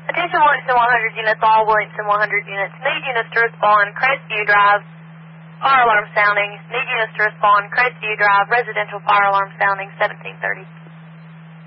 Attention Williamson 100 units, all Williamson 100 units. Need units to respond, Crestview Drive, fire alarm sounding. Need units to respond, Crestview Drive, residential fire alarm sounding, 1730.